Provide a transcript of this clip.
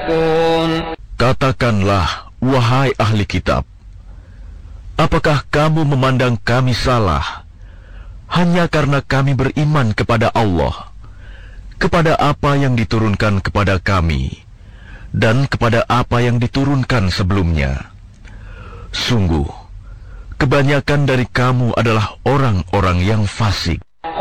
تتقون. Katakanlah, wahai ahli kitab, apakah kamu memandang kami salah hanya karena kami beriman kepada Allah, kepada apa yang diturunkan kepada kami, dan kepada apa yang diturunkan sebelumnya? Sungguh, kebanyakan dari kamu adalah orang-orang yang fasik.